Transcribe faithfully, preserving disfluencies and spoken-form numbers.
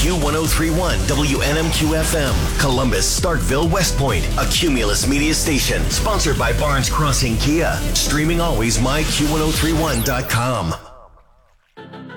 Q one oh three point one W N M Q F M, Columbus, Starkville, West Point, a Cumulus media station. Sponsored by Barnes Crossing Kia. Streaming always, my Q ten thirty-one dot com.